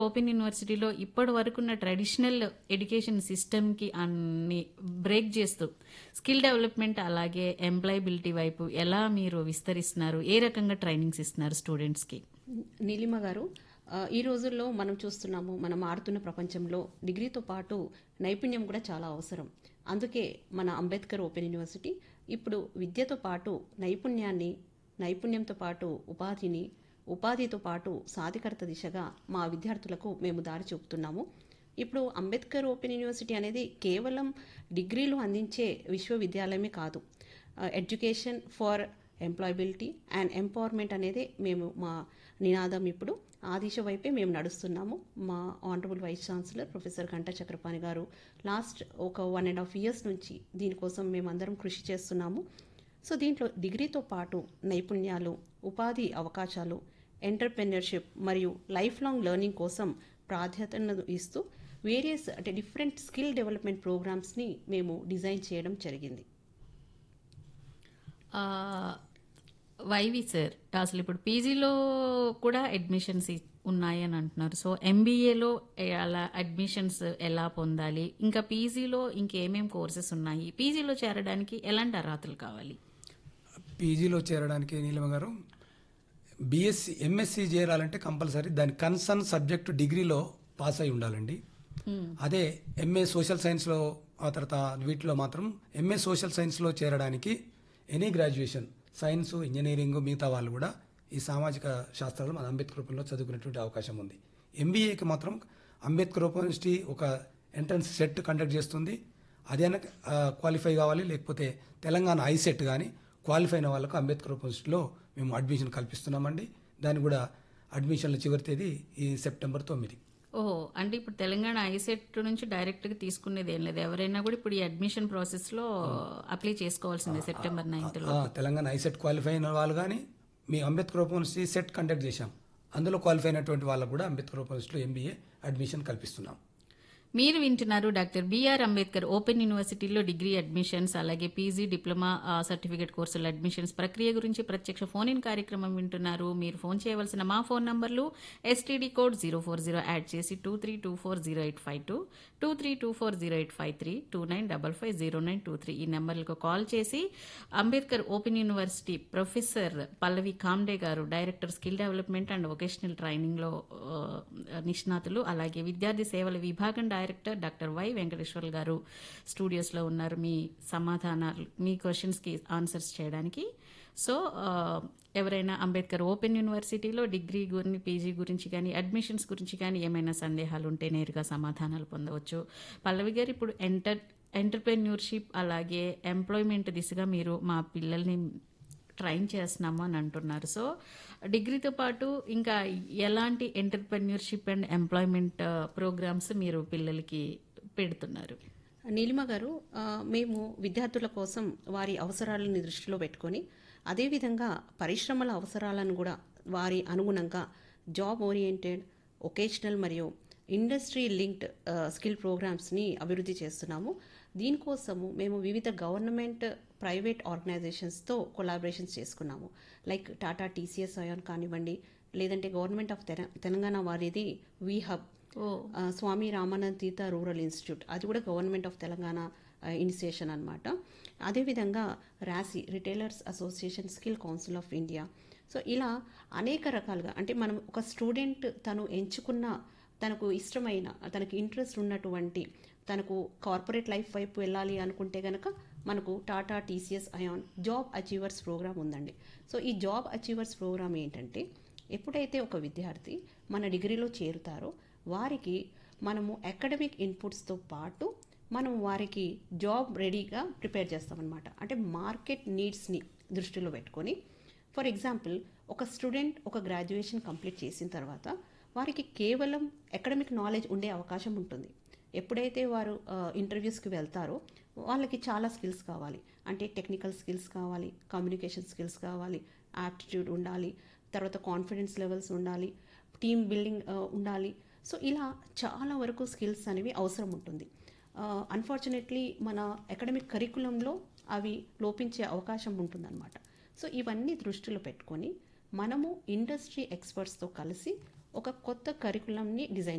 Open యూనివర్సిటీలో ఇప్పటి వరకున్న traditional education సిస్టమ్కి అన్ని బ్రేక్ చేస్తూ స్కిల్ డెవలప్మెంట్ అలాగే ఎంప్లాయబిలిటీ వైపు ఎలా మీరు విస్తరిస్తున్నారు, ఏ రకంగా ట్రైనింగ్స్ ఇస్తున్నారు స్టూడెంట్స్కి? నీలిమ గారు, ఈ రోజుల్లో మనం చూస్తున్నాము, మనం మారుతున్న ప్రపంచంలో డిగ్రీతో పాటు నైపుణ్యం కూడా చాలా అవసరం. అందుకే మన అంబేద్కర్ ఓపెన్ యూనివర్సిటీ ఇప్పుడు విద్యతో పాటు నైపుణ్యంతో పాటు ఉపాధితో పాటు సాధికారత దిశగా మా విద్యార్థులకు మేము దారి చూపుతున్నాము. ఇప్పుడు అంబేద్కర్ ఓపెన్ యూనివర్సిటీ అనేది కేవలం డిగ్రీలు అందించే విశ్వవిద్యాలయమే కాదు. Education for employability and empowerment అనేది మా నినాదం. ఇప్పుడు ఆ దిశ వైపే మేము నడుస్తున్నాము. మా honourable vice chancellor professor Ganta Chakrapani గారు లాస్ట్ ఒక 1.5 years నుంచి దీనికోసం మేమందరం కృషి చేస్తున్నాము. సో దీంట్లో డిగ్రీతో పాటు నైపుణ్యాలు, ఉపాధి అవకాశాలు, ఎంటర్‌ప్రెన్యూర్‌షిప్ మరియు లైఫ్ లాంగ్ లెర్నింగ్ కోసం ప్రాధాన్యతను ఇస్తూ వేరియస్ డిఫరెంట్ స్కిల్ డెవలప్మెంట్ ప్రోగ్రామ్స్ని మేము డిజైన్ చేయడం జరిగింది. వైవి సార్, అసలు ఇప్పుడు పీజీలో కూడా అడ్మిషన్స్ ఉన్నాయి అని అంటున్నారు. సో ఎంబీఏలో అలా అడ్మిషన్స్ ఎలా పొందాలి, ఇంకా పీజీలో ఇంకేమేం కోర్సెస్ ఉన్నాయి, పీజీలో చేరడానికి ఎలాంటి అర్హతలు కావాలి? పీజీలో చేరడానికి నీలిమ గారు, బీఎస్సీ ఎంఎస్సీ చేరాలంటే కంపల్సరీ దాని కన్సర్న్ సబ్జెక్టు డిగ్రీలో పాస్ అయి ఉండాలండి. అదే ఎంఏ సోషల్ సైన్స్లో ఆ తర్వాత వీటిలో మాత్రం ఎంఏ సోషల్ సైన్స్లో చేరడానికి ఎనీ గ్రాడ్యుయేషన్ సైన్స్, ఇంజనీరింగ్ మిగతా వాళ్ళు కూడా ఈ సామాజిక శాస్త్రాలు మన అంబేద్కర్ రూపంలో చదువుకునేటువంటి అవకాశం ఉంది. ఎంబీఏకి మాత్రం అంబేద్కర్ యూనివర్సిటీ ఒక ఎంట్రన్స్ సెట్ కండక్ట్ చేస్తుంది. అదేనా క్వాలిఫై కావాలి, లేకపోతే తెలంగాణ ఐసెట్ కానీ క్వాలిఫై అయిన వాళ్ళకు అంబేద్కర్ యూనివర్సిటీలో మేము అడ్మిషన్ కల్పిస్తున్నామండి. దాన్ని కూడా అడ్మిషన్ల చివరి తేదీ ఈ September 9. ఓహో, అంటే ఇప్పుడు తెలంగాణ ఐసెట్ నుంచి డైరెక్ట్గా తీసుకునేది ఏం లేదు, ఎవరైనా కూడా ఇప్పుడు ఈ అడ్మిషన్ ప్రాసెస్లో అప్లై చేసుకోవాల్సిందే September 9. తెలంగాణ ఐసెట్ క్వాలిఫై అయిన వాళ్ళు కానీ మీ అంబేద్కర్ యూనివర్సిటీ సెట్ కండక్ట్ చేశాం, అందులో క్వాలిఫై అయినటువంటి వాళ్ళకు కూడా అంబేద్కర్ యూనివర్సిటీలో ఎంబీఏ అడ్మిషన్ కల్పిస్తున్నాం. మీరు వింటున్నారు డాక్టర్ బిఆర్ అంబేద్కర్ ఓపెన్ యూనివర్సిటీలో డిగ్రీ అడ్మిషన్స్ అలాగే పీజీ, డిప్లొమా, సర్టిఫికేట్ కోర్సుల అడ్మిషన్స్ ప్రక్రియ గురించి ప్రత్యక్ష ఫోన్ ఇన్ కార్యక్రమం వింటున్నారు. మీరు ఫోన్ చేయవలసిన మా ఫోన్ నంబర్లు STD కోడ్ 040 యాడ్ చేసి 23240852, 23240853, 29550923 ఈ నెంబర్లకు కాల్ చేసి అంబేద్కర్ ఓపెన్ యూనివర్సిటీ ప్రొఫెసర్ పల్లవి కామ్డే గారు, director skill development and vocational ట్రైనింగ్లో నిష్ణాతులు, అలాగే విద్యార్థి సేవల విభాగం డైరెక్టర్ డాక్టర్ వై వెంకటేశ్వర్లు గారు స్టూడియోస్లో ఉన్నారు మీ సమాధానాలు, మీ క్వశ్చన్స్కి ఆన్సర్స్ చేయడానికి. సో ఎవరైనా అంబేద్కర్ ఓపెన్ యూనివర్సిటీలో డిగ్రీ గురించి, పీజీ గురించి కానీ అడ్మిషన్స్ గురించి కానీ ఏమైనా సందేహాలు ఉంటే నేరుగా సమాధానాలు పొందవచ్చు. పల్లవి గారు, ఇప్పుడు ఎంటర్‌ప్రెన్యూర్‌షిప్ అలాగే ఎంప్లాయ్మెంట్ దిశగా మీరు మా పిల్లల్ని ట్రైన్ చేస్తున్నాము అని అంటున్నారు. సో డిగ్రీతో పాటు ఇంకా ఎలాంటి ఎంటర్‌ప్రెన్యూర్‌షిప్ అండ్ ఎంప్లాయ్మెంట్ ప్రోగ్రామ్స్ మీరు పిల్లలకి పెడుతున్నారు? నీలిమ గారు, మేము విద్యార్థుల కోసం వారి అవసరాలను దృష్టిలో పెట్టుకొని అదేవిధంగా పరిశ్రమల అవసరాలను కూడా వారి అనుగుణంగా జాబ్ ఓరియంటెడ్, వొకేషనల్ మరియు ఇండస్ట్రీ లింక్డ్ స్కిల్ ప్రోగ్రామ్స్ని అభివృద్ధి చేస్తున్నాము. దీనికోసము మేము వివిధ గవర్నమెంట్, ప్రైవేట్ ఆర్గనైజేషన్స్తో కొలాబరేషన్స్ చేసుకున్నాము. లైక్ టాటా TCS అయాన్ కానివ్వండి, లేదంటే గవర్నమెంట్ ఆఫ్ తెలంగాణ వారిది వీహబ్, స్వామి రామానంద తీర్థ రూరల్ ఇన్స్టిట్యూట్, అది కూడా గవర్నమెంట్ ఆఫ్ తెలంగాణ ఇనిషియేషన్ అనమాట. అదేవిధంగా రాసి retailers association, skill council of India. So ఇలా అనేక రకాలుగా, అంటే మనం ఒక స్టూడెంట్ తను ఎంచుకున్న, తనకు ఇష్టమైన, తనకు ఇంట్రెస్ట్ ఉన్నటువంటి, తనకు కార్పొరేట్ లైఫ్ వైపు వెళ్ళాలి అనుకుంటే కనుక మనకు Tata TCS ion job achievers programme ఉందండి. సో ఈ జాబ్ అచీవర్స్ ప్రోగ్రామ్ ఏంటంటే, ఎప్పుడైతే ఒక విద్యార్థి మన డిగ్రీలో చేరుతారో వారికి మనము అకాడమిక్ ఇన్పుట్స్తో పాటు మనం వారికి జాబ్ రెడీగా ప్రిపేర్ చేస్తామన్నమాట. అంటే మార్కెట్ నీడ్స్ని దృష్టిలో పెట్టుకొని, ఫర్ ఎగ్జాంపుల్ ఒక స్టూడెంట్ ఒక గ్రాడ్యుయేషన్ కంప్లీట్ చేసిన తర్వాత వారికి కేవలం అకాడమిక్ నాలెడ్జ్ ఉండే అవకాశం ఉంటుంది. ఎప్పుడైతే వారు ఇంటర్వ్యూస్కి వెళ్తారో వాళ్ళకి చాలా స్కిల్స్ కావాలి. అంటే టెక్నికల్ స్కిల్స్ కావాలి, కమ్యూనికేషన్ స్కిల్స్ కావాలి, యాప్టిట్యూడ్ ఉండాలి, తర్వాత కాన్ఫిడెన్స్ లెవెల్స్ ఉండాలి, టీమ్ బిల్డింగ్ ఉండాలి. సో ఇలా చాలా వరకు స్కిల్స్ అనేవి అవసరం ఉంటుంది. అన్ఫార్చునేట్లీ మన అకాడమిక్ కరికులంలో అవి లోపించే అవకాశం ఉంటుందన్నమాట. సో ఇవన్నీ దృష్టిలో పెట్టుకొని మనము ఇండస్ట్రీ ఎక్స్పర్ట్స్తో కలిసి ఒక కొత్త కరికులంని డిజైన్